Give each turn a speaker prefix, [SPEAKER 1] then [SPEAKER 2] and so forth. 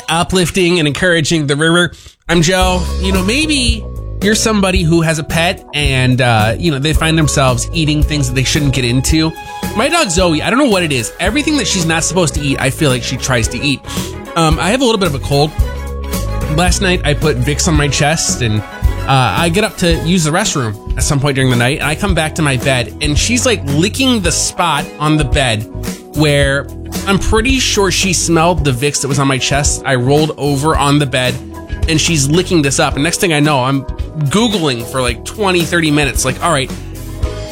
[SPEAKER 1] uplifting and encouraging the river. I'm Joe. Maybe you're somebody who has a pet and, they find themselves eating things that they shouldn't get into. My dog Zoe, I don't know what it is. Everything that she's not supposed to eat, I feel like she tries to eat. I have a little bit of a cold. Last night, I put Vicks on my chest and I get up to use the restroom at some point during the night. And I come back to my bed and she's like licking the spot on the bed where I'm pretty sure she smelled the Vicks that was on my chest. I rolled over on the bed and she's licking this up. And next thing I know, I'm Googling for like 20, 30 minutes. Like, all right,